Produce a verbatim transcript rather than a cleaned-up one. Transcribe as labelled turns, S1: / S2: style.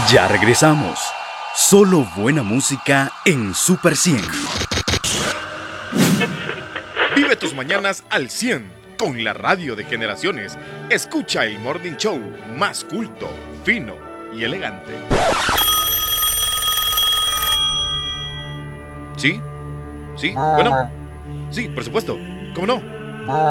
S1: Ya regresamos. Solo buena música en Super cien.
S2: Vive tus mañanas al cien con la radio de generaciones. Escucha el Morning Show más culto, fino y elegante. ¿Sí? ¿Sí? Bueno. Sí, por supuesto. ¿Cómo no?